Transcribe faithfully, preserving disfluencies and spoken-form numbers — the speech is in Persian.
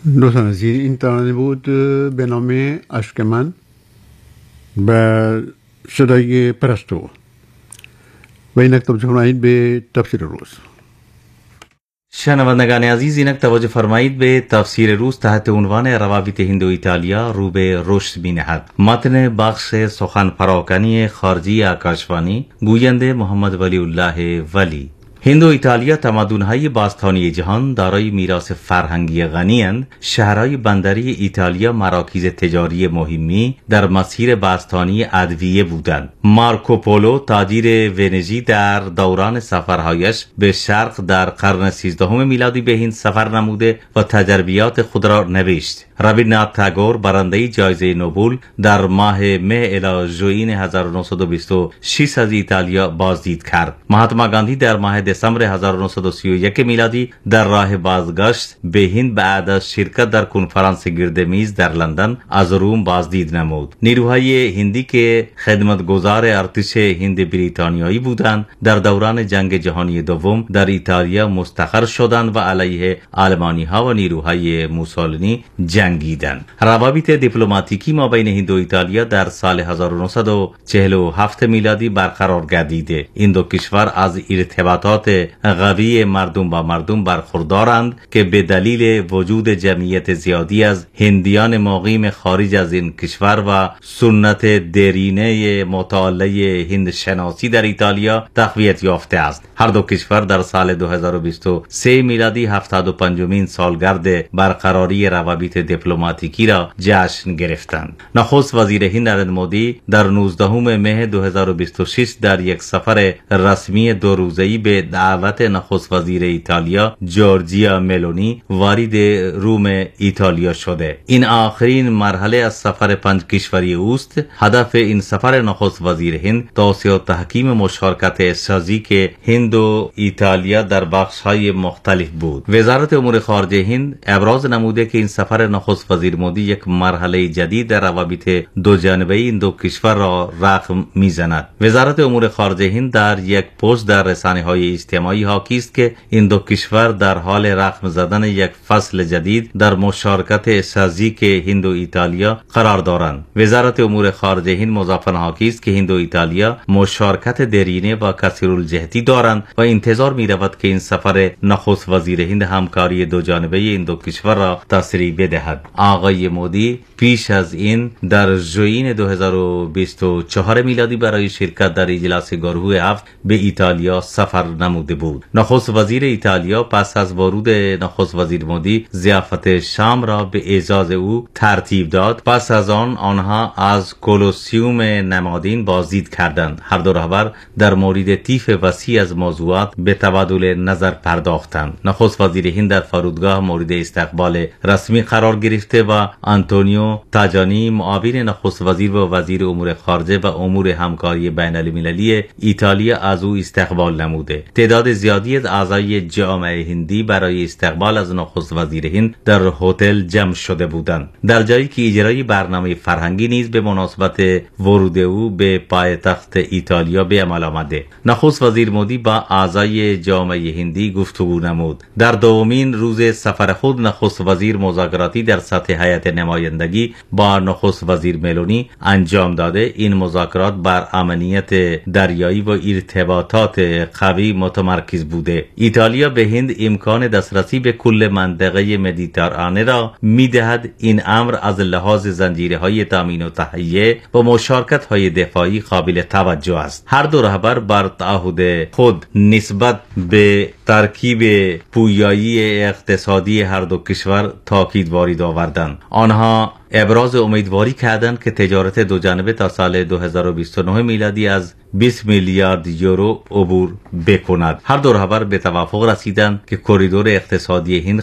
دوستان عزیز، این ترانه بود به نام عشق من به صدای پرستو و اینک توجه کنید به تفسیر روز. شنوندگان عزیز، اینک توجه فرمایید به تفسیر روز تحت عنوان روابط هند و ایتالیا رو به رشد می‌نهد. متن بخش سخن پراکنی خارجی آکاشوانی، گوینده محمد ولی الله ولی. هند و ایتالیا تمدن‌های باستانی جهان دارای میراث فرهنگی غنی‌اند. شهرهای بندری ایتالیا مراکز تجاری مهمی در مسیر باستانی ادویه بودند. مارکوپولو تاجر ونیزی در دوران سفرهایش به شرق در قرن سیزدهم میلادی به هند سفر نموده و تجربیات خود را نوشت. رابیندرناتھ تاگور برنده جایزه نوبل در ماه مه الی ژوئین هزار و نهصد و بیست و شش از ایتالیا بازدید کرد. مهاتما گاندی در ماه دسامبر هزار و نهصد و سی و یک میلادی در راه بازگشت به هند بعد از شرکت در کنفرانس گردمیز در لندن از روم بازدید نمود. نیروهای هندی که خدمتگزار ارتش هند بریتانیایی بودند در دوران جنگ جهانی دوم در ایتالیا مستقر شدند و علیه آلمانی ها و نیروهای موسولینی جنگیدند. روابط دیپلماتیکی ما بین هند و ایتالیا در سال هزار و نهصد و چهل و هفت میلادی برقرار گردیده. این دو کشور از ارتباطات قوی مردم با مردم برخوردارند که به دلیل وجود جمعیت زیادی از هندیان مقیم خارج از این کشور و سنت دیرینه مطالعه هند شناسی در ایتالیا تقویت یافته است. هر دو کشور در سال دو هزار و بیست و سه میلادی هفتاد و پنجمین سالگرد برقراری روابط دیپلماتیکی را جشن گرفتند. نخست وزیر هند نریندر مودی در نوزدهم مه دو هزار و بیست و شش در یک سفر رسمی دو روزه‌ای به دعوت نخست وزیر ایتالیا جورجیا ملونی وارد روم ایتالیا شده. این آخرین مرحله از سفر پنج کشوری اوست. هدف این سفر نخست وزیر هند توسعه و تحکیم مشارکت استراتژیک هند و ایتالیا در بخش‌های مختلف بود. وزارت امور خارجه هند ابراز نموده که این سفر نخست وزیر مودی یک مرحله جدید در روابط دو جانبه این دو کشور را رقم میزند. وزارت امور خارجه هند در یک پست در رسانه‌های اجتماعی حاکی است که این دو کشور در حال رقم زدن یک فصل جدید در مشارکت استراتژیک هند و ایتالیا قرار دارند. وزارت امور خارجه هند مضافاً حاکی است که هند و ایتالیا مشارکت دیرینه و کثیرالجهتی دارند و انتظار می‌رود که این سفر نخست وزیر هند همکاری دو جانبه این دو کشور را تسریع بدهد. آقای مودی پیش از این در ژوئین دو هزار و بیست و چهار میلادی برای شرکت در اجلاس گروه هفت به ایتالیا سفر نموده بود. نخست وزیر ایتالیا پس از ورود نخست وزیر مودی ضیافت شام را به اعزاز او ترتیب داد. پس از آن آنها از کولوسیوم نمادین بازدید کردند. هر دو رهبر در مورد طیف وسیع از موضوعات به تبادل نظر پرداختند. نخست وزیر هند در فرودگاه مورد استقبال رسمی قرار گرفته و آنتونیو تاجانی معاون نخست وزیر و وزیر امور خارجه و امور همکاری بین المللی ایتالیا از او استقبال نموده. تعداد زیادی از اعضای جامعه هندی برای استقبال از نخست وزیر هند در هتل جمع شده بودند، در جایی که اجرای برنامه فرهنگی نیز به مناسبت ورود او به پایتخت ایتالیا به عمل آمده. نخست وزیر مودی با اعضای جامعه هندی گفتگو نمود. در دومین روز سفر خود نخست وزیر مذاکراتی در سطح هیئت نمایندگی با نخست وزیر ملونی انجام داده. این مذاکرات بر امنیت دریایی و ارتباطات قوی متمرکز بوده. ایتالیا به هند امکان دسترسی به کل منطقه مدیترانه را میدهد. این امر از لحاظ زنجیرهای تامین و تهیه و مشارکت های دفاعی قابل توجه است. هر دو رهبر بر تعهد خود نسبت به ترکیب پویایی اقتصادی هر دو کشور تاکید وارد آوردند. آنها ابراز امیدواری کردند که تجارت دو جانبه تا سال دو هزار و بیست و نه میلادی از بیست میلیارد یورو عبور بکند. هر دو رهبر به توافق رسیدند که کریدور اقتصادی هند